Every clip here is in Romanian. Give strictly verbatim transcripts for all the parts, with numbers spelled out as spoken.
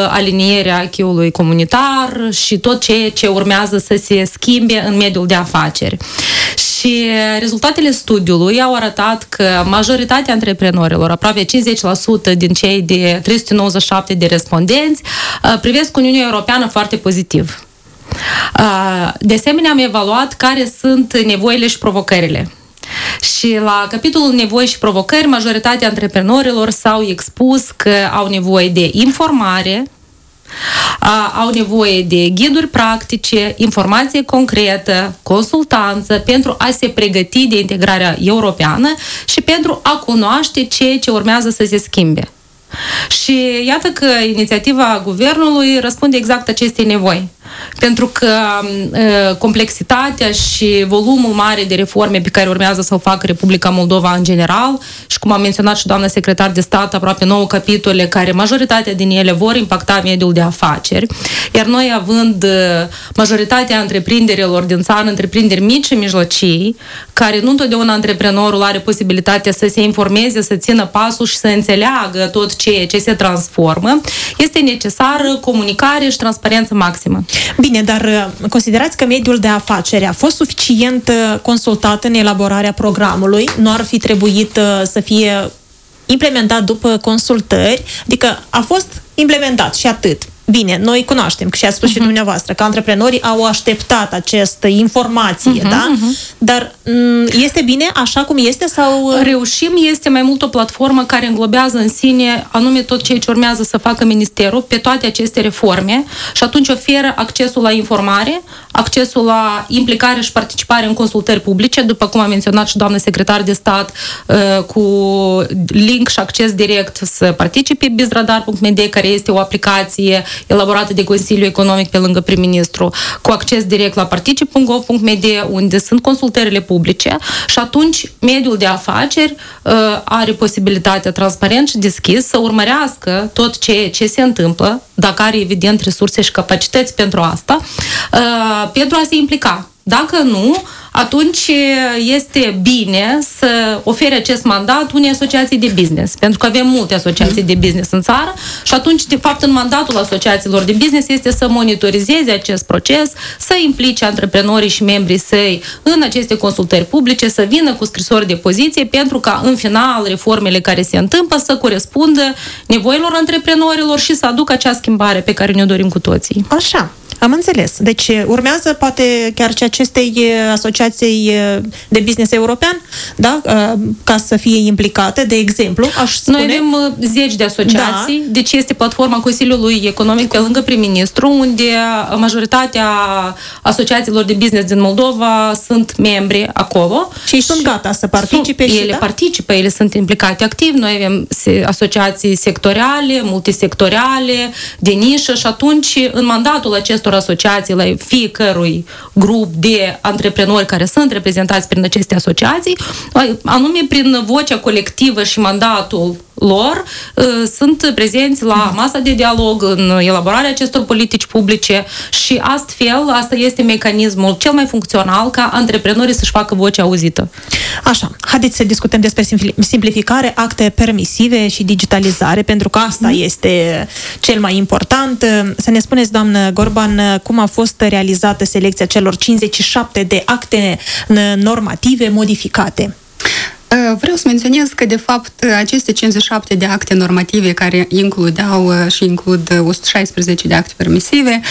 alinierea acquis-ului comunitar și tot ceea ce urmează să se schimbe în mediul de afaceri. Și rezultatele studiului au arătat că majoritatea antreprenorilor, aproape cincizeci la sută din cei de trei sute nouăzeci și șapte de respondenți, privesc Uniunea Europeană foarte pozitiv. De asemenea, am evaluat care sunt nevoile și provocările. Și la capitolul nevoi și provocări, majoritatea antreprenorilor s-au expus că au nevoie de informare, au nevoie de ghiduri practice, informație concretă, consultanță pentru a se pregăti de integrarea europeană și pentru a cunoaște ceea ce urmează să se schimbe. Și iată că inițiativa guvernului răspunde exact acestei nevoi. Pentru că uh, complexitatea și volumul mare de reforme pe care urmează să o facă Republica Moldova în general, și cum a menționat și doamna secretar de stat, aproape nouă capitole care majoritatea din ele vor impacta mediul de afaceri, iar noi având uh, majoritatea întreprinderilor din țară, întreprinderi mici și mijlocii, care nu întotdeauna antreprenorul are posibilitatea să se informeze, să țină pasul și să înțeleagă tot ceea ce se transformă, este necesară comunicare și transparență maximă. Bine, dar considerați că mediul de afaceri a fost suficient consultat în elaborarea programului? Nu ar fi trebuit să fie implementat după consultări? Adică a fost implementat și atât. Bine, noi cunoaștem, că și ați spus uh-huh. și dumneavoastră, că antreprenorii au așteptat această informație, uh-huh, da? Uh-huh. Dar este bine așa cum este sau... Reușim este mai mult o platformă care înglobează în sine anume tot ceea ce urmează să facă Ministerul pe toate aceste reforme și atunci oferă accesul la informare, accesul la implicare și participare în consultări publice, după cum a menționat și doamna secretar de stat, cu link și acces direct să participe bizradar punct m d, care este o aplicație elaborată de Consiliul Economic pe lângă prim-ministru, cu acces direct la particip punct gov punct m d, unde sunt consultările publice și atunci mediul de afaceri uh, are posibilitatea transparent și deschis să urmărească tot ceea ce se întâmplă, dacă are evident resurse și capacități pentru asta, uh, pentru a se implica. Dacă nu, atunci este bine să ofere acest mandat unei asociații de business, pentru că avem multe asociații de business în țară și atunci, de fapt, în mandatul asociațiilor de business este să monitorizeze acest proces, să implice antreprenorii și membrii săi în aceste consultări publice, să vină cu scrisori de poziție, pentru ca, în final, reformele care se întâmplă să corespundă nevoilor antreprenorilor și să aducă acea schimbare pe care ne-o dorim cu toții. Așa. Am înțeles. Deci urmează poate chiar și acestei asociații de business european, da? Ca să fie implicate, de exemplu, aș spune... Noi avem zeci de asociații, da. Deci este platforma Consiliului Economic pe lângă prim-ministru, unde majoritatea asociațiilor de business din Moldova sunt membri acolo. Și ei sunt gata să participe sunt, și, ele da? participă, ele sunt implicate activ. Noi avem asociații sectoriale, multisectoriale, de nișă și atunci, în mandatul acestor asociații, la fiecărui grup de antreprenori care sunt reprezentați prin aceste asociații, anume prin vocea colectivă și mandatul lor, sunt prezenți la masa de dialog în elaborarea acestor politici publice și astfel, asta este mecanismul cel mai funcțional ca antreprenorii să-și facă vocea auzită. Așa, haideți să discutăm despre simplificare, acte permisive și digitalizare, pentru că asta mm. este cel mai important. Să ne spuneți, doamnă Gorban, cum a fost realizată selecția celor cincizeci și șapte de acte normative modificate? Vreau să menționez că, de fapt, aceste cincizeci și șapte de acte normative care includeau și includ o sută șaisprezece de acte permisive,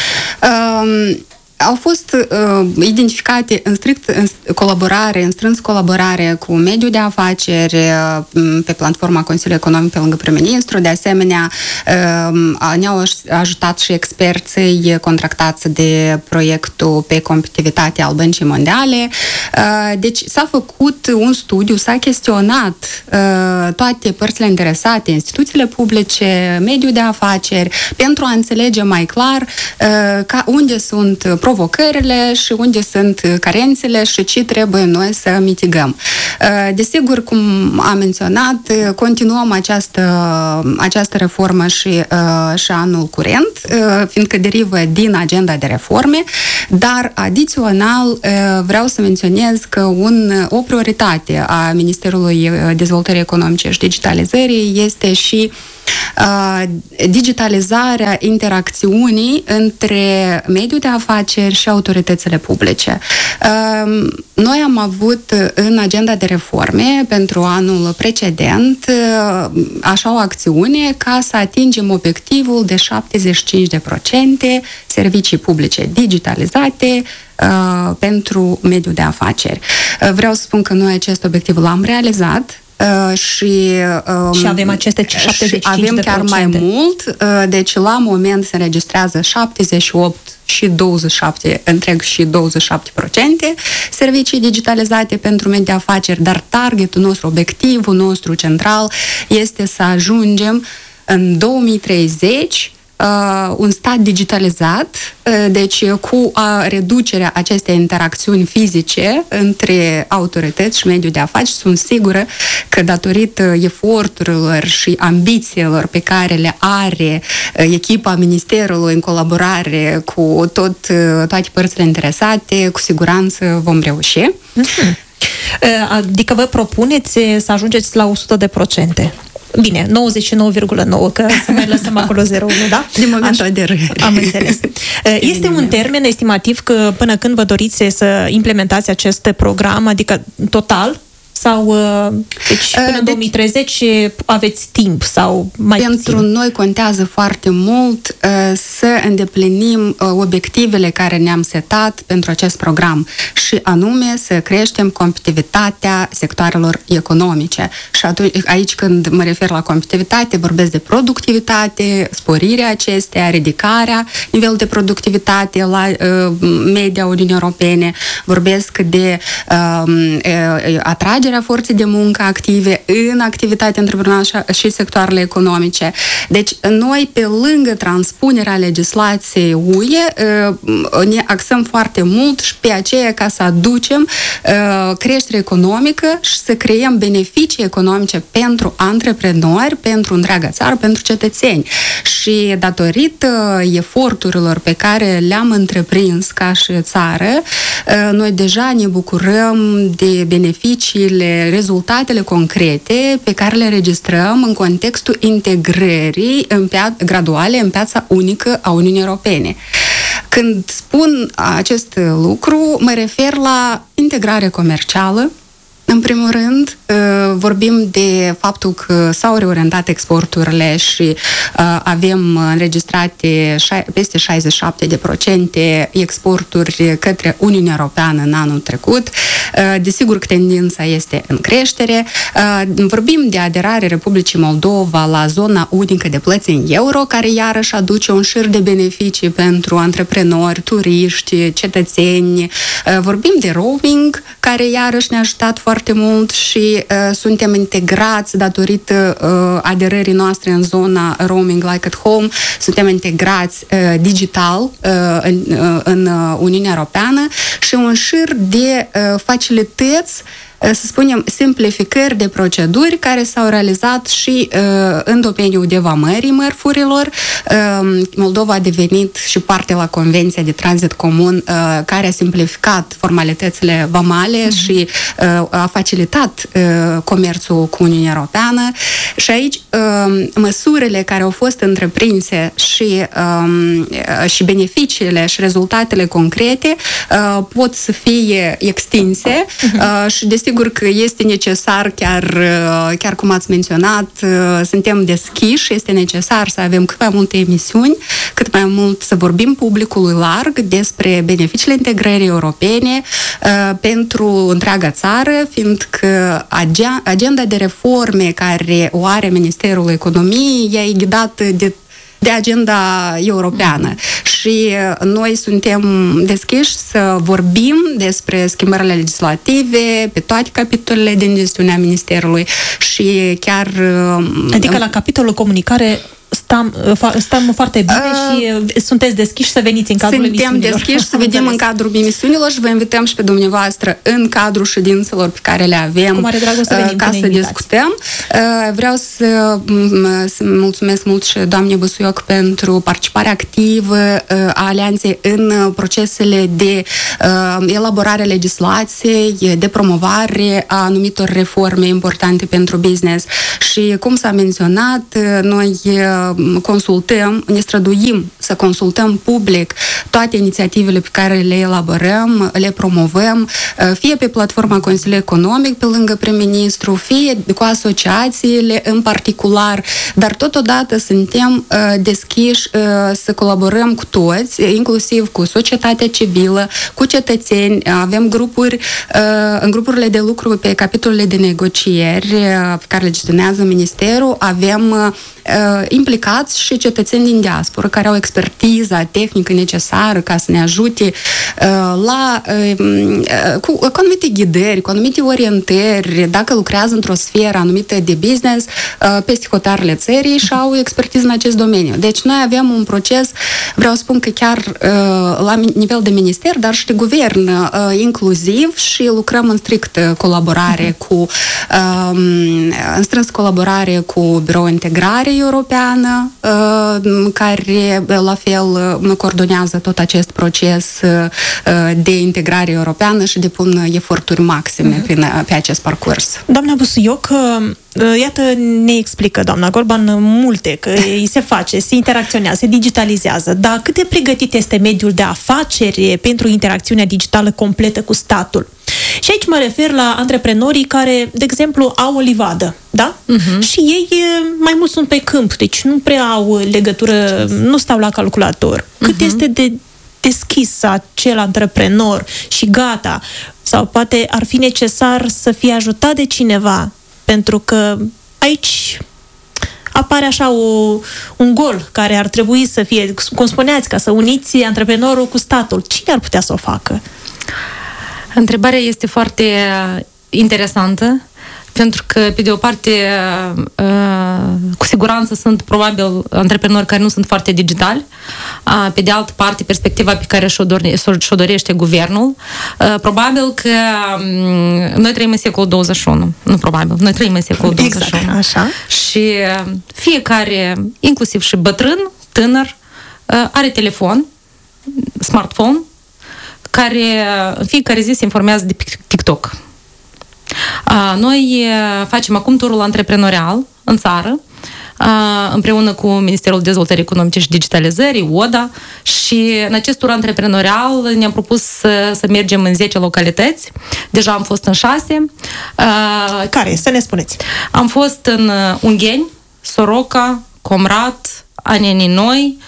au fost uh, identificate în strict în colaborare, în strâns colaborare cu mediul de afaceri, uh, pe platforma Consiliului Economic pe lângă prim-ministru. De asemenea, uh, ne-au ajutat și experții contractați de proiectul pe competitivitate al Băncii Mondiale. Uh, deci s-a făcut un studiu, s-a chestionat uh, toate părțile interesate, instituțiile publice, mediul de afaceri, pentru a înțelege mai clar uh, ca unde sunt provocările și unde sunt carențele și ce trebuie noi să mitigăm. Desigur, cum am menționat, continuăm această, această reformă și, și anul curent, fiindcă derivă din agenda de reforme, dar adițional vreau să menționez că un, o prioritate a Ministerului Dezvoltării Economice și Digitalizării este și digitalizarea interacțiunii între mediul de afaceri și autoritățile publice. Noi am avut în agenda de reforme pentru anul precedent așa o acțiune ca să atingem obiectivul de șaptezeci și cinci de procente servicii publice digitalizate uh, pentru mediul de afaceri. Uh, vreau să spun că noi acest obiectiv l-am realizat. Uh, și, um, și avem aceste șaptezeci și cinci avem de chiar mai mult, uh, deci la moment se înregistrează șaptezeci și opt și douăzeci și șapte, întreg și douăzeci și șapte procente servicii digitalizate pentru mediul de afaceri, dar targetul nostru, obiectivul nostru central este să ajungem în două mii treizeci Uh, un stat digitalizat, uh, deci cu uh, reducerea acestei interacțiuni fizice între autorități și mediul de afaceri. Sunt sigură că datorită eforturilor și ambițiilor pe care le are uh, echipa Ministerului în colaborare cu tot, uh, toate părțile interesate, cu siguranță vom reuși. Mm-hmm. Adică vă propuneți să ajungeți la o sută de procente. Bine, nouăzeci și nouă virgulă nouă, că să mai lăsăm acolo zero virgulă unu, da? Din momentul aderării. Am înțeles. Este un termen estimativ că până când vă doriți să implementați acest program, adică total? Sau deci, până în două mii treizeci aveți timp sau mai Pentru puțin? noi contează foarte mult uh, să îndeplinim uh, obiectivele care ne-am setat pentru acest program și anume să creștem competitivitatea sectoarelor economice. Și atunci, aici când mă refer la competitivitate, vorbesc de productivitate, sporirea acesteia, ridicarea nivelului de productivitate la uh, media Uniunii Europene, vorbesc de uh, uh, atragerea forței de muncă active în activitatea întreprinorială și sectoarele economice. Deci, noi, pe lângă transpunerea legislației U E, ne axăm foarte mult și pe aceea ca să aducem creștere economică și să creăm beneficii economice pentru antreprenori, pentru întreaga țară, pentru cetățeni. Și datorită eforturilor pe care le-am întreprins ca și țară, noi deja ne bucurăm de beneficiile, rezultatele concrete pe care le registrăm în contextul integrării în pia- graduale în piața unică a Uniunii Europene. Când spun acest lucru, mă refer la integrare comercială. În primul rând, vorbim de faptul că s-au reorientat exporturile și avem înregistrate peste șaizeci și șapte de procente exporturi către Uniunea Europeană în anul trecut. Desigur că tendința este în creștere. Vorbim de aderarea Republicii Moldova la zona unică de plăți în euro, care iarăși aduce un șir de beneficii pentru antreprenori, turiști, cetățeni. Vorbim de roaming, care iarăși ne-a ajutat foarte mult și uh, suntem integrați datorită uh, aderării noastre în zona roaming like at home, suntem integrați uh, digital uh, în, uh, în Uniunea Europeană și un șir de uh, facilități, să spunem, simplificări de proceduri care s-au realizat și uh, în domeniul de vamării mărfurilor. Uh, Moldova a devenit și parte la Convenția de Tranzit Comun, uh, care a simplificat formalitățile vamale mm-hmm. și uh, a facilitat uh, comerțul cu Uniunea Europeană. Și aici uh, măsurile care au fost întreprinse și, uh, și beneficiile și rezultatele concrete uh, pot să fie extinse mm-hmm. uh, și de sigur că este necesar, chiar, chiar cum ați menționat, suntem deschiși, este necesar să avem cât mai multe emisiuni, cât mai mult să vorbim publicului larg despre beneficiile integrării europene pentru întreaga țară, fiindcă agenda de reforme care o are Ministerul Economiei ea e ghidată de de agenda europeană. Și noi suntem deschiși să vorbim despre schimbările legislative pe toate capitolele din gestiunea Ministerului și chiar... Adică la capitolul comunicare stăm, stăm foarte bine uh, și sunteți deschiși să veniți în cadrul suntem emisiunilor. Suntem deschiși să vedem în cadrul emisiunilor și vă invităm și pe dumneavoastră în cadrul ședințelor pe care le avem. Cu mare dragă să venim, ca să discutăm. Vreau să, să mulțumesc mult și doamne Busuioc pentru participarea activă a Alianței în procesele de elaborare a legislației, de promovare a anumitor reforme importante pentru business. Și cum s-a menționat, noi consultăm, ne străduim să consultăm public toate inițiativele pe care le elaborăm, le promovăm, fie pe platforma Consiliului Economic pe lângă prim-ministru, fie cu asociațiile în particular, dar totodată suntem deschiși să colaborăm cu toți, inclusiv cu societatea civilă, cu cetățeni. Avem grupuri, în grupurile de lucru pe capitolele de negocieri pe care le gestionează Ministerul, avem implicați și cetățeni din diasporă care au expertiza tehnică necesară ca să ne ajute la, cu, cu anumite ghidări, cu anumite orientări, dacă lucrează într-o sferă anumită de business peste hotarele țării și au expertiză în acest domeniu. Deci noi avem un proces, vreau să spun că chiar la nivel de minister, dar și de guvern inclusiv și lucrăm în strict colaborare cu în strâns colaborare cu Biroul Integrare Europeană, care la fel coordonează tot acest proces de integrare europeană și depun eforturi maxime mm-hmm. pe acest parcurs. Doamna Busuioc, iată, ne explică doamna Gorban multe, că îi se face, se interacționează, se digitalizează, dar cât de pregătit este mediul de afaceri pentru interacțiunea digitală completă cu statul? Și aici mă refer la antreprenorii care, de exemplu, au o livadă, da? Uh-huh. Și ei mai mult sunt pe câmp, deci nu prea au legătură, nu stau la calculator. Cât uh-huh. este de deschis acel antreprenor și gata, sau poate ar fi necesar să fie ajutat de cineva, pentru că aici apare așa o, un gol care ar trebui să fie, cum spuneați, ca să uniți antreprenorul cu statul. Cine ar putea să o facă? Întrebarea este foarte interesantă, pentru că, pe de o parte, cu siguranță sunt probabil antreprenori care nu sunt foarte digitali, pe de altă parte, perspectiva pe care și-o dorește guvernul, probabil că noi trăim în secolul douăzeci și unu, nu probabil, noi trăim în secolul douăzeci și unu. Exact, așa. Și fiecare, inclusiv și bătrân, tânăr, are telefon, smartphone, care în fiecare zi se informează de TikTok. Noi facem acum turul antreprenorial în țară, împreună cu Ministerul Dezvoltării Economice și Digitalizării, O D A, și în acest tur antreprenorial ne-am propus să, să mergem în zece localități. Deja am fost în șase. Care? Să ne spuneți. Am fost în Ungheni, Soroca, Comrat, Aneni Noi,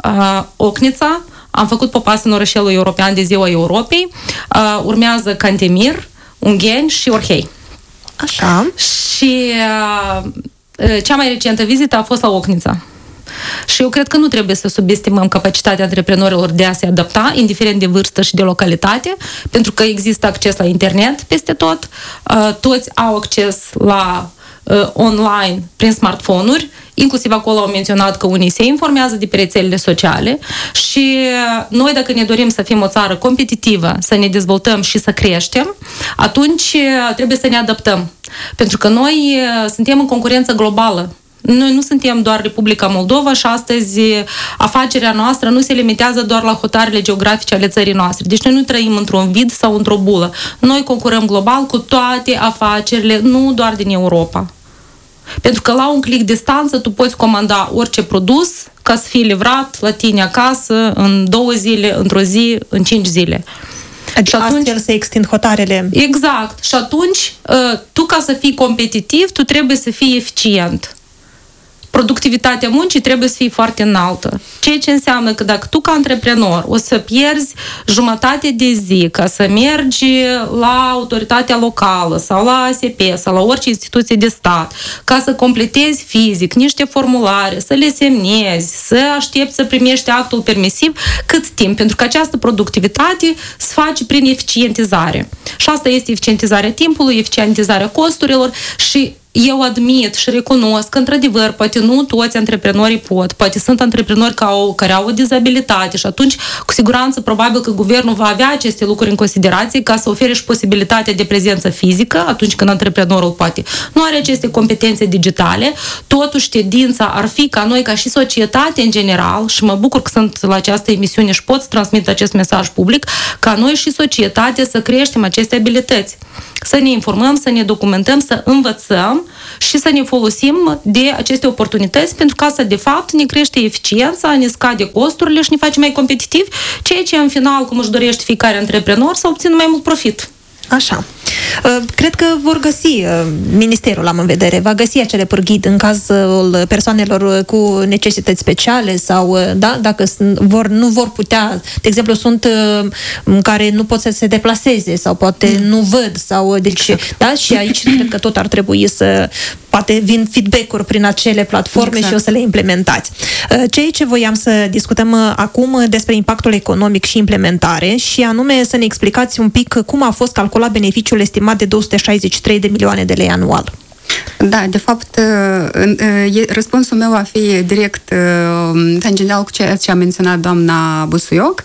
Ocnița. Am făcut popas în orășelul european de Ziua Europei. Uh, urmează Cantemir, Ungheni și Orhei. Așa. Și uh, cea mai recentă vizită a fost la Ocnița. Și eu cred că nu trebuie să subestimăm capacitatea antreprenorilor de a se adapta, indiferent de vârstă și de localitate, pentru că există acces la internet peste tot. Uh, toți au acces la uh, online prin smartphone-uri. Inclusiv acolo au menționat că unii se informează de pe rețelele sociale și noi, dacă ne dorim să fim o țară competitivă, să ne dezvoltăm și să creștem, atunci trebuie să ne adaptăm. Pentru că noi suntem în concurență globală. Noi nu suntem doar Republica Moldova și astăzi afacerea noastră nu se limitează doar la hotarele geografice ale țării noastre. Deci noi nu trăim într-un vid sau într-o bulă. Noi concurăm global cu toate afacerile, nu doar din Europa. Pentru că la un click distanță tu poți comanda orice produs ca să fie livrat la tine acasă în două zile, într-o zi, în cinci zile. Adică și atunci, astfel se extind hotarele. Exact. Și atunci, tu ca să fii competitiv, tu trebuie să fii eficient. Productivitatea muncii trebuie să fie foarte înaltă. Ceea ce înseamnă că dacă tu ca antreprenor o să pierzi jumătate de zi ca să mergi la autoritatea locală sau la A S P sau la orice instituție de stat, ca să completezi fizic niște formulare, să le semnezi, să aștepți să primești actul permisiv, cât timp? Pentru că această productivitate se face prin eficientizare. Și asta este eficientizarea timpului, eficientizarea costurilor și eu admit și recunosc că, într-adevăr, poate nu toți antreprenorii pot, poate sunt antreprenori care au, care au o dizabilitate și atunci, cu siguranță, probabil că guvernul va avea aceste lucruri în considerație ca să ofere și posibilitatea de prezență fizică atunci când antreprenorul poate nu are aceste competențe digitale. Totuși, tendința ar fi ca noi, ca și societate în general, și mă bucur că sunt la această emisiune și pot să transmit acest mesaj public, ca noi și societate să creștem aceste abilități. Să ne informăm, să ne documentăm, să învățăm și să ne folosim de aceste oportunități, pentru că asta, de fapt, ne crește eficiența, ne scade costurile și ne face mai competitivi, ceea ce, în final, cum își dorește fiecare antreprenor, să obțină mai mult profit. Așa. Cred că vor găsi, ministerul am în vedere, va găsi acele pârghii în cazul persoanelor cu necesități speciale sau, da, dacă vor, nu vor putea, de exemplu, sunt care nu pot să se deplaseze sau poate nu văd sau, deci, exact. Da, și aici cred că tot ar trebui să, poate vin feedback-uri prin acele platforme exact. Și o să le implementați. Ceea ce voiam să discutăm acum despre impactul economic și implementare și anume să ne explicați un pic cum a fost calculat beneficiul estimat de două sute șaizeci și trei de milioane de lei anual. Da, de fapt, răspunsul meu va fi direct tangențial cu ceea ce a menționat doamna Busuioc.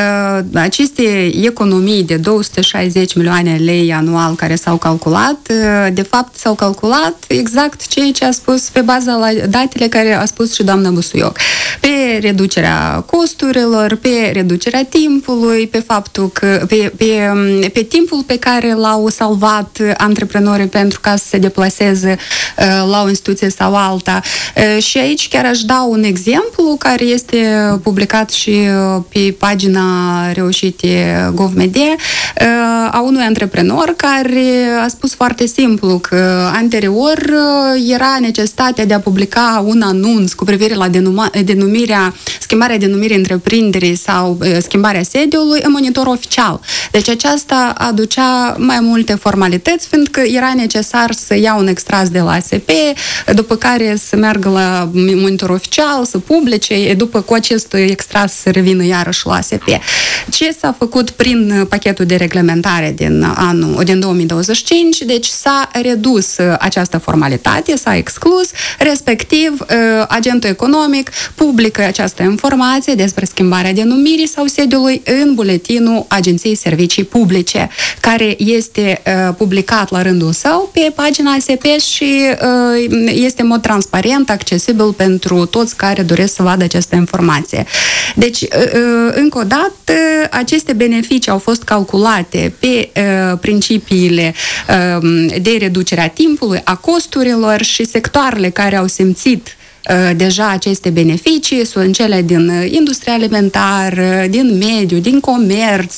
Aceste economii de două sute șaizeci milioane de lei anual care s-au calculat, de fapt s-au calculat exact ceea ce a spus pe baza la datele care a spus și doamna Busuioc. Pe reducerea costurilor, pe reducerea timpului, pe faptul că pe, pe, pe timpul pe care l-au salvat antreprenorii pentru ca să se deplaseze la o instituție sau alta. Și aici chiar aș da un exemplu care este publicat și pe pagina Reușite Gov.md a unui antreprenor care a spus foarte simplu că anterior era necesitatea de a publica un anunț cu privire la denuma, denumirea, schimbarea denumirii întreprinderii sau schimbarea sediului în monitor oficial. Deci aceasta aducea mai multe formalități, fiindcă era necesar să ia un extras de la A S P, după care să meargă la monitor oficial, să publice, după cu acest extras să revină iarăși la A S P. Ce s-a făcut prin pachetul de reglementare din anul, din două mii douăzeci și cinci, deci s-a redus această formalitate, s-a exclus, respectiv agentul economic publică această informație despre schimbarea denumirii sau sediului în buletinul Agenției Servicii Publice, care este publicat la rândul său pe pagina A S P și este în mod transparent, accesibil pentru toți care doresc să vadă această informație. Deci, încă o dată, aceste beneficii au fost calculate pe principiile de reducere a timpului, a costurilor și sectoarele care au simțit deja aceste beneficii sunt cele din industria alimentară, din mediu, din comerț,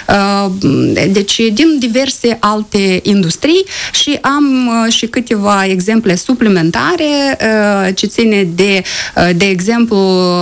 deci din diverse alte industrii și am și câteva exemple suplimentare ce ține de, de exemplu,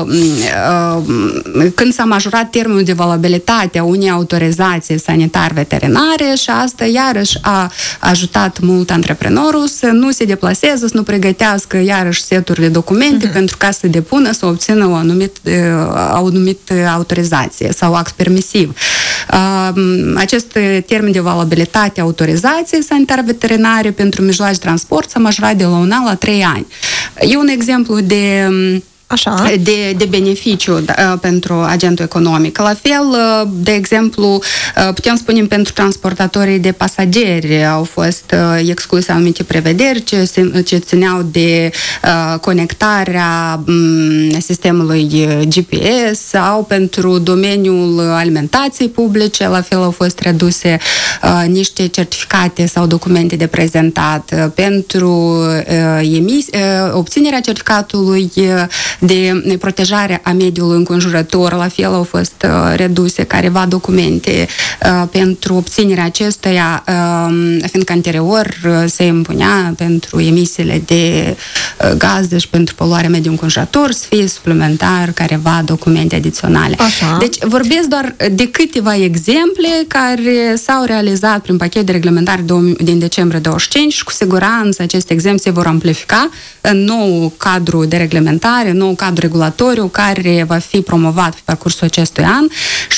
când s-a majorat termenul de valabilitate a unei autorizații sanitar-veterinare și asta iarăși a ajutat mult antreprenorul să nu se deplaseze, să nu pregătească iarăși seturi de documente Uh-huh. pentru ca să depună, să obțină o anumită, o anumită autorizație sau act permisiv. Acest termen de valabilitate a autorizației sanitar-veterinare pentru mijloace de transport s-a majorat de la un an la trei ani. E un exemplu de Așa. De, de beneficiu da, pentru agentul economic. La fel, de exemplu, putem spune pentru transportatorii de pasageri au fost excluse anumite prevederi ce, ce țineau de uh, conectarea um, sistemului G P S sau pentru domeniul alimentației publice, la fel au fost reduse uh, niște certificate sau documente de prezentat pentru uh, emis, uh, obținerea certificatului de protejare a mediului înconjurător, la fel au fost uh, reduse careva documente uh, pentru obținerea acestuia, uh, fiindcă anterior uh, se impunea pentru emisiile de uh, gaze și pentru poluarea mediului înconjurător să fie suplimentar careva documente adiționale. Așa. Deci vorbesc doar de câteva exemple care s-au realizat prin pachet de reglementare din decembrie douăzeci și cinci și cu siguranță aceste exemple se vor amplifica în nou cadru de reglementare, nou cadru regulatoriu care va fi promovat pe parcursul acestui an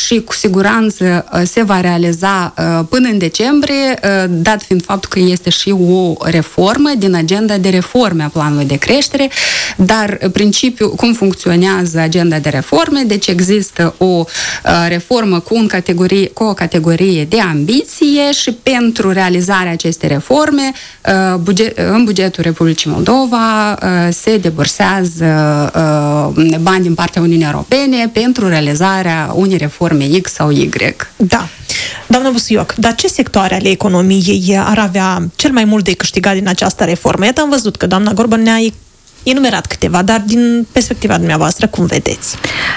și cu siguranță se va realiza până în decembrie, dat fiind faptul că este și o reformă din agenda de reforme a planului de creștere, dar principiul, cum funcționează agenda de reforme, deci există o reformă cu, un categorie, cu o categorie de ambiție și pentru realizarea acestei reforme, buget, în bugetul Republicii Moldova se debursează bani din partea Uniunii Europene pentru realizarea unei reforme X sau Y. Da. Doamna Busuioc, dar ce sectoare ale economiei ar avea cel mai mult de câștigat din această reformă? Iată, am văzut că doamna Gorban ne-a enumerat câteva, dar din perspectiva dumneavoastră, cum vedeți?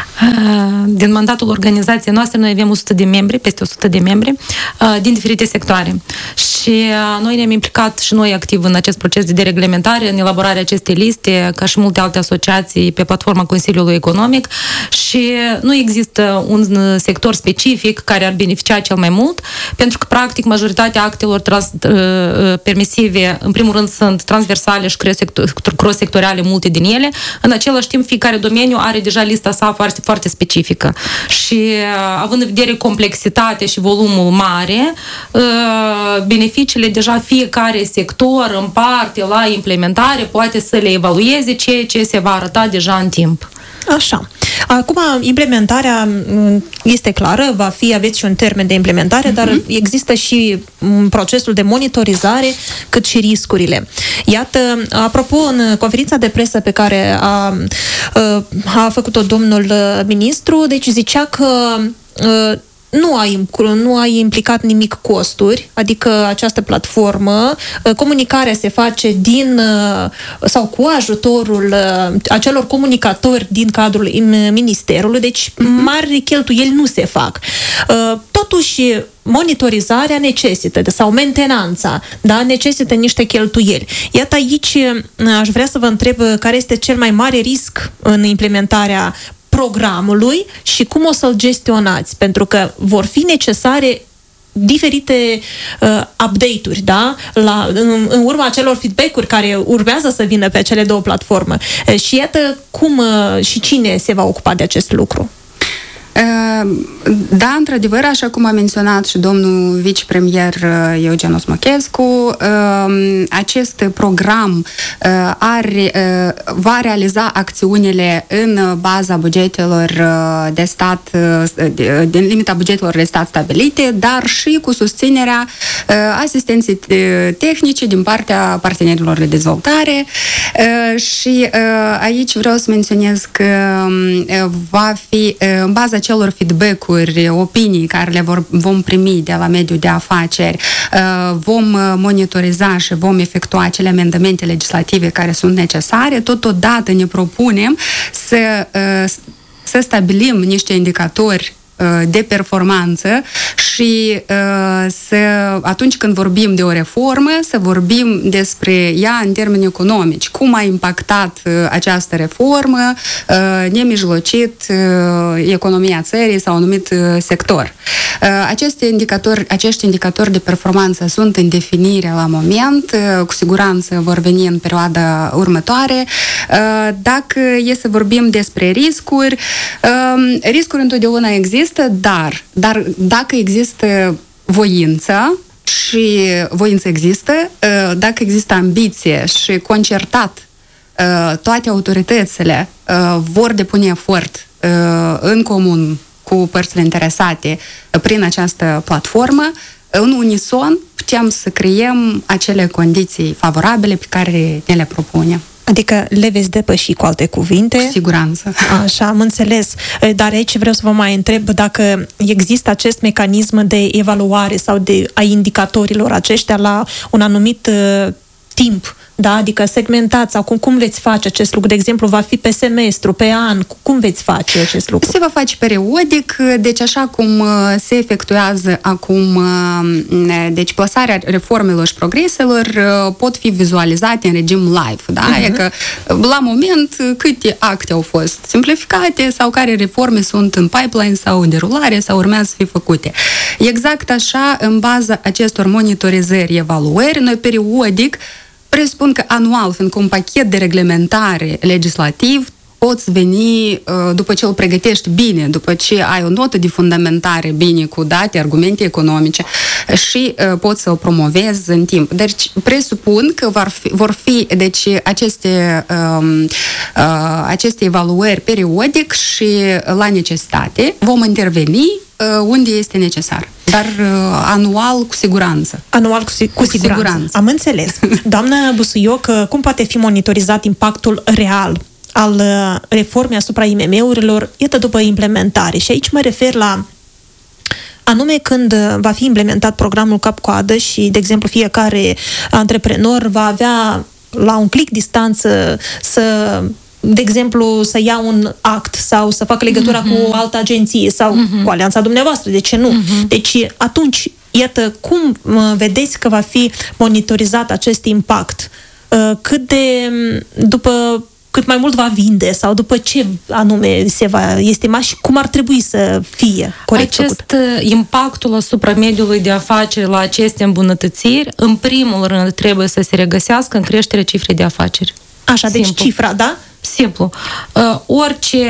Din mandatul organizației noastre, noi avem o sută de membri, peste o sută de membri, din diferite sectoare. Și noi ne-am implicat și noi activ în acest proces de dereglementare, în elaborarea acestei liste, ca și multe alte asociații pe platforma Consiliului Economic, și nu există un sector specific care ar beneficia cel mai mult, pentru că, practic, majoritatea actelor trans, permisive, în primul rând, sunt transversale și cross-sectoriale, multe din ele. În același timp, fiecare domeniu are deja lista sa foarte, foarte specifică. Și având în vedere complexitatea și volumul mare, beneficiile deja fiecare sector în parte la implementare poate să le evalueze, ceea ce se va arăta deja în timp. Așa. Acum, implementarea este clară, va fi, aveți și un termen de implementare, uh-huh. dar există și procesul de monitorizare, cât și riscurile. Iată, apropo, în conferința de presă pe care a, a făcut-o domnul ministru, deci zicea că nu a, nu a implicat nimic costuri, adică această platformă, comunicarea se face din sau cu ajutorul acelor comunicatori din cadrul ministerului, deci mari cheltuieli nu se fac. Totuși, monitorizarea necesită, sau mentenanța, da, necesită niște cheltuieli. Iată, aici aș vrea să vă întreb care este cel mai mare risc în implementarea programului și cum o să-l gestionați, pentru că vor fi necesare diferite uh, update-uri, da? La, în, în urma acelor feedback-uri care urmează să vină pe acele două platforme. Uh, și iată cum uh, și cine se va ocupa de acest lucru. Da, într-adevăr, așa cum a menționat și domnul vicepremier Eugen Osmochescu, acest program are, va realiza acțiunile în baza bugetelor de stat, din limita bugetelor de stat stabilite, dar și cu susținerea asistenței tehnice din partea partenerilor de dezvoltare. Și aici vreau să menționez că va fi în baza celor feedback-uri, opinii care le vor, vom primi de la mediul de afaceri, vom monitoriza și vom efectua acele amendamente legislative care sunt necesare. Totodată ne propunem să, să stabilim niște indicatori de performanță și să, atunci când vorbim de o reformă, să vorbim despre ea în termeni economici. Cum a impactat această reformă nemijlocit economia țării sau anumit sector. Aceste indicatori, acești indicatori de performanță sunt în definire la moment, cu siguranță vor veni în perioada următoare. Dacă e să vorbim despre riscuri, riscuri întotdeauna există, dar, dar dacă există voință, și voință există, dacă există ambiție și concertat toate autoritățile vor depune efort în comun cu părțile interesate prin această platformă, în unison putem să creăm acele condiții favorabile pe care ne le propunem. Adică le veți depăși, cu alte cuvinte. Cu siguranță. Așa, am înțeles. Dar aici vreau să vă mai întreb dacă există acest mecanism de evaluare sau de a indicatorilor aceștia la un anumit uh, timp, da? Adică segmentați sau cum, cum veți face acest lucru? De exemplu, va fi pe semestru, pe an? Cum veți face acest lucru? Se va face periodic, deci așa cum se efectuează acum, deci plasarea reformelor și progreselor pot fi vizualizate în regim live, da? Uh-huh. Adică la moment câte acte au fost simplificate sau care reforme sunt în pipeline sau în derulare sau urmează să fie făcute. Exact așa, în baza acestor monitorizări, evaluări, noi periodic presupun că anual, fiindcă un pachet de reglementare legislativ poți veni după ce îl pregătești bine, după ce ai o notă de fundamentare bine cu date, argumente economice și poți să o promovezi în timp. Deci presupun că vor fi, vor fi deci, aceste, um, uh, aceste evaluări periodic și la necesitate vom interveni uh, unde este necesar. Dar uh, anual cu siguranță. Anual cu, cu, cu siguranță. siguranță. Am înțeles. Doamnă Busuioc, cum poate fi monitorizat impactul real al reformei asupra I M M-urilor, iată, după implementare? Și aici mă refer la anume când va fi implementat programul cap-coadă și, de exemplu, fiecare antreprenor va avea la un click distanță să, de exemplu, să ia un act sau să facă legătura mm-hmm. cu o altă agenție sau mm-hmm. cu alianța dumneavoastră, de ce nu? Mm-hmm. Deci, atunci, iată, cum vedeți că va fi monitorizat acest impact? Cât de, după cât mai mult va vinde sau după ce anume se va estima și cum ar trebui să fie corect Acest făcut? impactul asupra mediului de afaceri la aceste îmbunătățiri, în primul rând, trebuie să se regăsească în creșterea cifrei de afaceri. Așa, Simplu. Deci cifra, da? Simplu. Uh, orice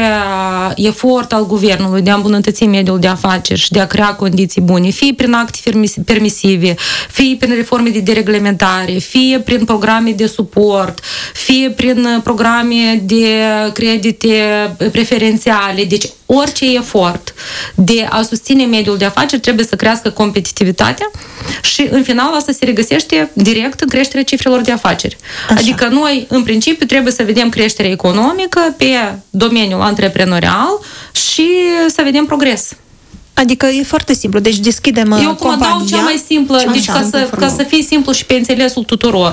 efort al guvernului de a îmbunătăți mediul de afaceri și de a crea condiții bune, fie prin acte permisive, fie prin reforme de dereglementare, fie prin programe de suport, fie prin programe de credite preferențiale, deci orice efort de a susține mediul de afaceri trebuie să crească competitivitatea și în final asta se regăsește direct în creșterea cifrelor de afaceri. Așa. Adică noi, în principiu, trebuie să vedem creșterea economică pe domeniul antreprenorial și să vedem progres. Adică e foarte simplu, deci deschidem Eu acum dau cea mai simplă, deci ca să, ca să fie simplu și pe înțelesul tuturor.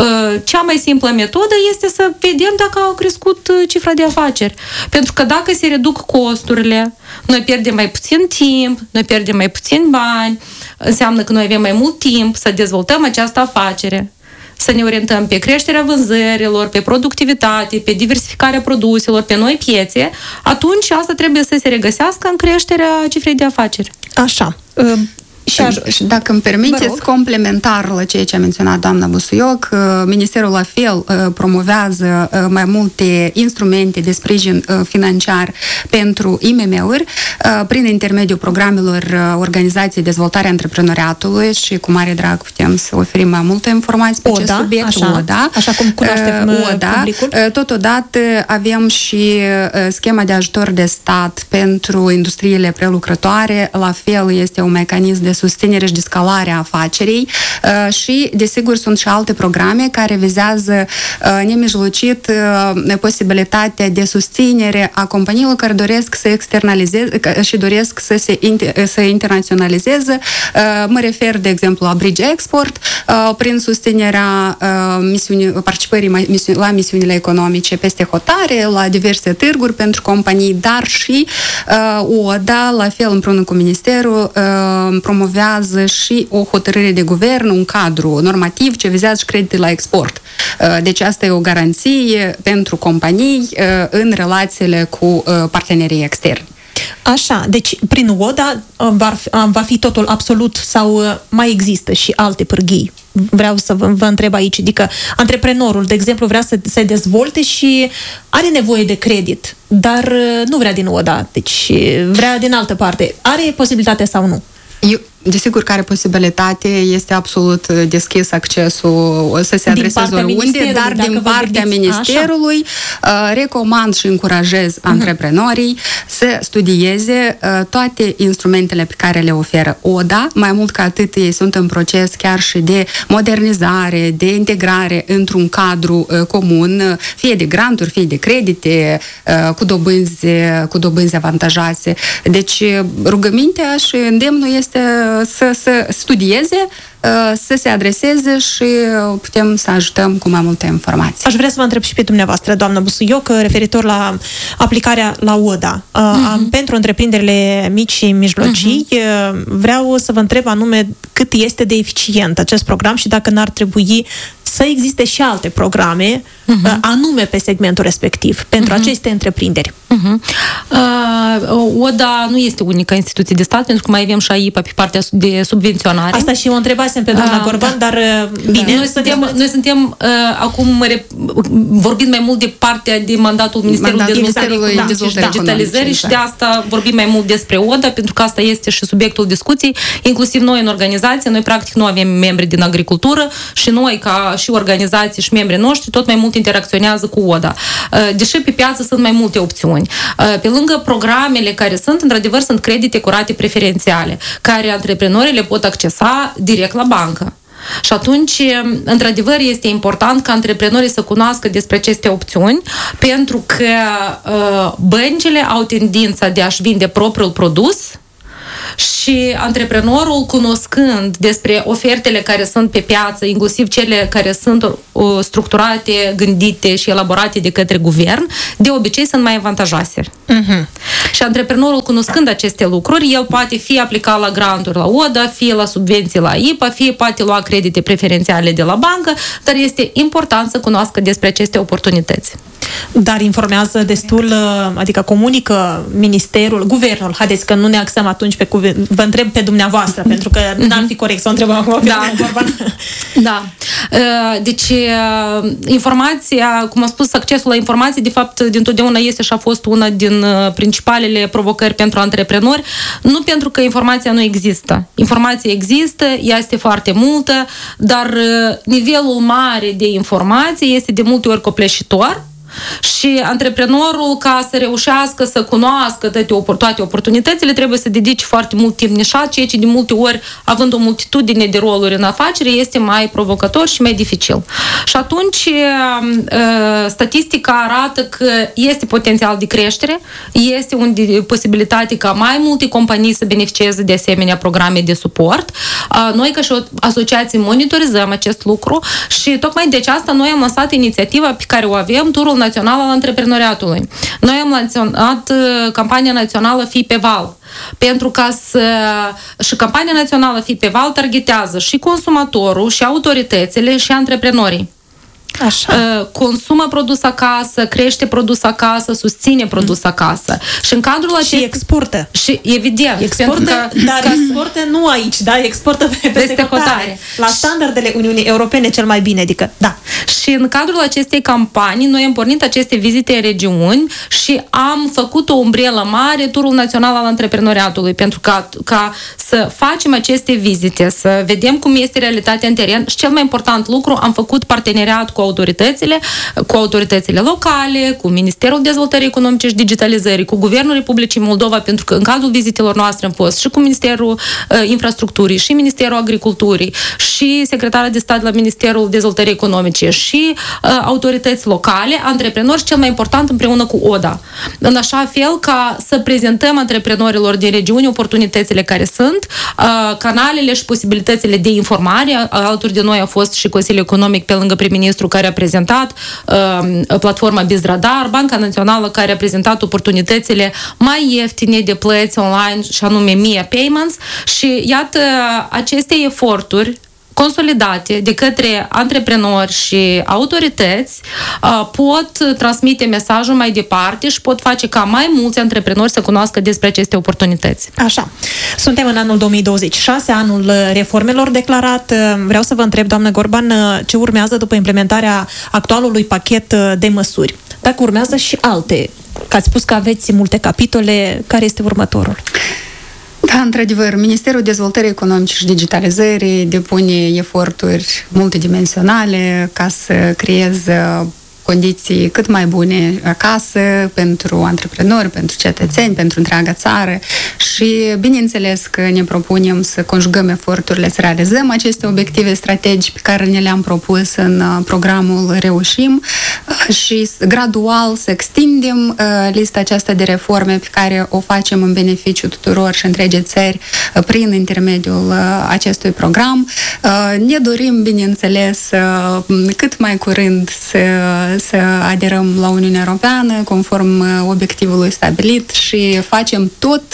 Cea mai simplă metodă este să vedem dacă au crescut cifra de afaceri. Pentru că dacă se reduc costurile, noi pierdem mai puțin timp, noi pierdem mai puțin bani, înseamnă că noi avem mai mult timp să dezvoltăm această afacere, să ne orientăm pe creșterea vânzărilor, pe productivitate, pe diversificarea produselor, pe noi piețe, atunci asta trebuie să se regăsească în creșterea cifrei de afaceri. Așa. Și, și dacă îmi permiteți, complementar la ceea ce a menționat doamna Busuioc, Ministerul la fel promovează mai multe instrumente de sprijin financiar pentru I M M-uri prin intermediul programelor Organizației Dezvoltare Antreprenoriatului și cu mare drag putem să oferim mai multe informații pe acest subiect. Așa, O D A, așa cum cunoaștem O D A. publicul. Totodată avem și schema de ajutor de stat pentru industriile prelucrătoare. La fel este un mecanism de susținere și de scalare a afacerii uh, și, desigur, sunt și alte programe care vizează uh, nemijlocit uh, posibilitatea de susținere a companiilor care doresc să externalizeze și doresc să se inter- să internaționalizeze. Uh, mă refer, de exemplu, la Bridge Export, uh, prin susținerea uh, misiuni, participării misiuni, la misiunile economice peste hotare, la diverse târguri pentru companii, dar și uh, O D A, la fel, împreună cu Ministerul, uh, promovează și o hotărâre de guvern, un cadru normativ ce vizează și credite la export. Deci asta e o garanție pentru companii în relațiile cu partenerii externi. Așa, deci prin O D A va, va fi totul absolut sau mai există și alte pârghii? Vreau să vă, vă întreb aici, adică antreprenorul, de exemplu, vrea să se dezvolte și are nevoie de credit, dar nu vrea din O D A, deci vrea din altă parte. Are posibilitate sau nu? Eu, desigur că are posibilitate, este absolut deschis accesul să se adreseze oriunde, dar din partea Ministerului uh, recomand și încurajez uh-huh. antreprenorii să studieze uh, toate instrumentele pe care le oferă O D A. Mai mult ca atât, ei sunt în proces chiar și de modernizare, de integrare într-un cadru uh, comun, fie de granturi, fie de credite, uh, cu dobânzi, cu dobânzi avantajoase. Deci rugămintea și îndemnul este să, să studieze, să se adreseze și putem să ajutăm cu mai multe informații. Aș vrea să vă întreb și pe dumneavoastră, doamnă Busuioc, referitor la aplicarea la O D A. Uh-huh. Pentru întreprinderile mici și mijlocii, uh-huh. vreau să vă întreb anume cât este de eficient acest program și dacă n-ar trebui să existe și alte programe uh-huh. anume pe segmentul respectiv, pentru uh-huh. aceste întreprinderi? Uh-huh. Uh, ODA nu este unica instituție de stat, pentru că mai avem și A I P A pe partea de subvenționare. Asta și o întrebasem pe doamna uh, Gorban, da. dar bine. Noi suntem, noi suntem uh, acum vorbind mai mult de partea de mandatul Ministerului Dezvoltării da, și Digitalizării și de asta vorbim mai mult despre ODA, pentru că asta este și subiectul discuției, inclusiv noi în organizație, noi practic nu avem membri din agricultură și noi ca și organizații și membrii noștri tot mai mult interacționează cu ODA. Deși pe piață sunt mai multe opțiuni. Pe lângă programele care sunt, într-adevăr, sunt credite cu rate preferențiale, care antreprenorii le pot accesa direct la bancă. Și atunci, într-adevăr, este important ca antreprenorii să cunoască despre aceste opțiuni, pentru că uh, băncile au tendința de a-și vinde propriul produs și antreprenorul, cunoscând despre ofertele care sunt pe piață, inclusiv cele care sunt uh, structurate, gândite și elaborate de către guvern, de obicei sunt mai avantajoase. Uh-huh. Și antreprenorul, cunoscând aceste lucruri, el poate fi aplicat la granturi la ODA, fie la subvenții la I P A, fie poate lua credite preferențiale de la bancă, dar este important să cunoască despre aceste oportunități. Dar informează destul, adică comunică ministerul, guvernul, haideți că nu ne axăm atunci pe cuvânt, vă întreb pe dumneavoastră, pentru că mm-hmm. n-ar fi corect să o întrebăm acum pe da. Da. Deci, informația, cum am spus, accesul la informații, de fapt, dintotdeauna este și a fost una din principalele provocări pentru antreprenori, nu pentru că informația nu există. Informația există, ea este foarte multă, dar nivelul mare de informație este de multe ori copleșitor. Și antreprenorul, ca să reușească să cunoască toate oportunitățile, trebuie să dedice foarte mult timp nișat, ceea ce de multe ori, având o multitudine de roluri în afacere, este mai provocator și mai dificil. Și atunci, statistica arată că este potențial de creștere, este o posibilitate ca mai multe companii să beneficieze de asemenea programe de suport. Noi, ca și o asociație, monitorizăm acest lucru și tocmai de aceasta noi am lansat inițiativa pe care o avem, Turul Național al Antreprenoriatului. Noi am lansat campania națională Fii pe Val. Pentru ca să... Și campania națională Fii pe Val targetează și consumatorul, și autoritățile, și antreprenorii. Așa. Consumă produs acasă, crește produs acasă, susține produs acasă. Și în cadrul acest... Și exportă. Și evident. Exportă, că, dar ca... exportă nu aici, da? Exportă pe, peste hotare. La standardele Uniunii Europene cel mai bine, adică, da. Și în cadrul acestei campanii, noi am pornit aceste vizite în regiuni și am făcut o umbrelă mare, Turul Național al Antreprenoriatului, pentru ca, ca să facem aceste vizite, să vedem cum este realitatea în teren și cel mai important lucru, am făcut parteneriat cu autoritățile, cu autoritățile locale, cu Ministerul Dezvoltării Economice și Digitalizării, cu Guvernul Republicii Moldova, pentru că în cadrul vizitelor noastre am fost și cu Ministerul uh, Infrastructurii, și Ministerul Agriculturii, și Secretara de Stat la Ministerul Dezvoltării Economice, și uh, autorități locale, antreprenori și cel mai important împreună cu ODA. În așa fel ca să prezentăm antreprenorilor din regiuni oportunitățile care sunt, uh, canalele și posibilitățile de informare. Alături de noi a fost și Consiliul Economic pe lângă prim-ministru care a prezentat uh, platforma BizRadar, Banca Națională care a prezentat oportunitățile mai ieftine de plăți online și anume Mia Payments și iată aceste eforturi consolidate de către antreprenori și autorități pot transmite mesajul mai departe și pot face ca mai mulți antreprenori să cunoască despre aceste oportunități. Așa. Suntem în anul două mii douăzeci și șase, anul reformelor declarat. Vreau să vă întreb, doamnă Gorban, ce urmează după implementarea actualului pachet de măsuri? Dacă urmează și alte, că ați spus că aveți multe capitole, care este următorul? Da, într-adevăr, Ministerul Dezvoltării Economice și Digitalizării depune eforturi multidimensionale ca să creeze condiții cât mai bune acasă pentru antreprenori, pentru cetățeni, pentru întreaga țară și bineînțeles că ne propunem să conjugăm eforturile, să realizăm aceste obiective strategice pe care ne le-am propus în programul Reușim și gradual să extindem lista aceasta de reforme pe care o facem în beneficiu tuturor și întregii țări prin intermediul acestui program. Ne dorim, bineînțeles, cât mai curând să să aderăm la Uniunea Europeană conform obiectivului stabilit și facem tot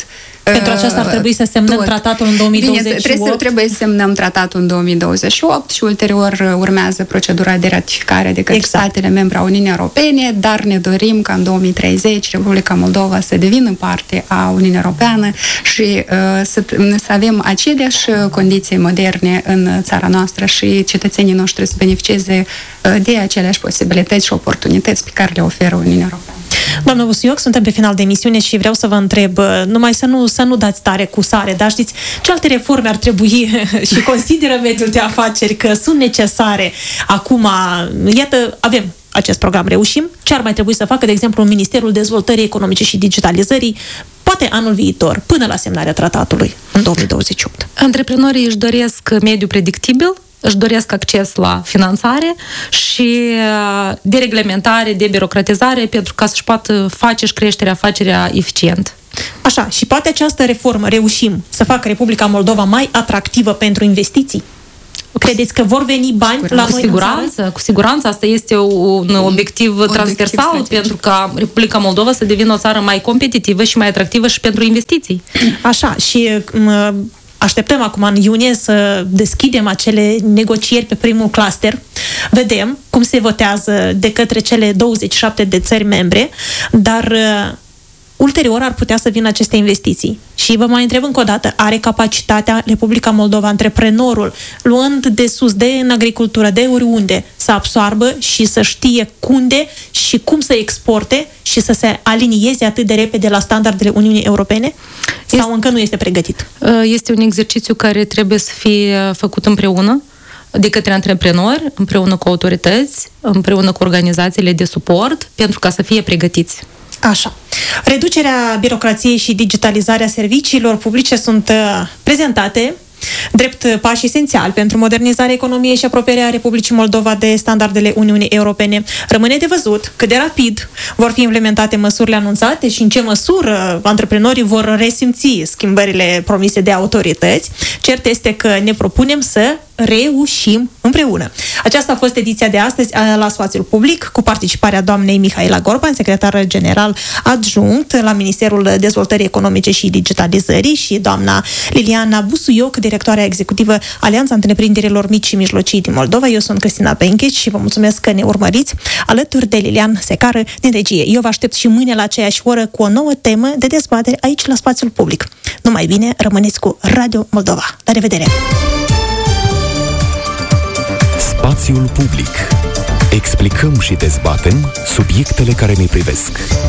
Pentru aceasta ar trebui să semnăm tot. Tratatul în două mii douăzeci și opt? Bine, trebuie, trebuie să semnăm tratatul în două mii douăzeci și opt și ulterior urmează procedura de ratificare de către exact. statele membre a Uniunii Europene, dar ne dorim ca în două mii treizeci Republica Moldova să devină parte a Uniunii Europeană și uh, să, să avem aceleași condiții moderne în țara noastră și cetățenii noștri să beneficieze uh, de aceleași posibilități și oportunități pe care le oferă Uniunea Europeană. Doamnă Busuioc, suntem pe final de emisiune și vreau să vă întreb, numai să nu, să nu dați tare cu sare, dar știți, ce alte reforme ar trebui și consideră mediul de afaceri că sunt necesare acum? Iată, avem acest program Reușim. Ce ar mai trebui să facă, de exemplu, Ministerul Dezvoltării Economice și Digitalizării, poate anul viitor, până la semnarea tratatului, în două mii douăzeci și opt? Antreprenorii își doresc mediu predictibil, își doresc acces la finanțare și dereglementare, debirocratizare, pentru ca să-și poată face și crește afacerea eficient. Așa, și poate această reformă Reușim să facă Republica Moldova mai atractivă pentru investiții? Credeți că vor veni bani cu la noi? Cu siguranță, cu siguranță. Asta este un obiectiv un transversal obiectiv pentru ca Republica Moldova să devină o țară mai competitivă și mai atractivă și pentru investiții. Așa, și m- așteptăm acum în iunie să deschidem acele negocieri pe primul cluster. Vedem cum se votează de către cele douăzeci și șapte de țări membre, dar uh, ulterior ar putea să vină aceste investiții. Și vă mai întreb încă o dată, are capacitatea Republica Moldova, antreprenorul, luând de sus, de în agricultură, de oriunde, să absoarbă și să știe unde și cum să exporte și să se alinieze atât de repede la standardele Uniunii Europene? Sau este, încă nu este pregătit? Este un exercițiu care trebuie să fie făcut împreună de către antreprenori, împreună cu autorități, împreună cu organizațiile de suport, pentru ca să fie pregătiți. Așa. Reducerea birocrației și digitalizarea serviciilor publice sunt uh, prezentate drept pași esențiali pentru modernizarea economiei și apropierea Republicii Moldova de standardele Uniunii Europene. Rămâne de văzut cât de rapid vor fi implementate măsurile anunțate și în ce măsură antreprenorii vor resimți schimbările promise de autorități. Cert este că ne propunem să reușim împreună. Aceasta a fost ediția de astăzi la Spațiul Public, cu participarea doamnei Mihaela Gorban, secretar general adjunct la Ministerul Dezvoltării Economice și Digitalizării, și doamna Liliana Busuioc, directoarea executivă Alianța Întreprinderilor Mici și Mijlocii din Moldova. Eu sunt Cristina Benchec și vă mulțumesc că ne urmăriți alături de Lilian Secară din regie. Eu vă aștept și mâine la aceeași oră cu o nouă temă de dezbatere aici la Spațiul Public. Numai bine, rămâneți cu Radio Moldova. La revedere! Spațiul Public. Explicăm și dezbatem subiectele care ne privesc.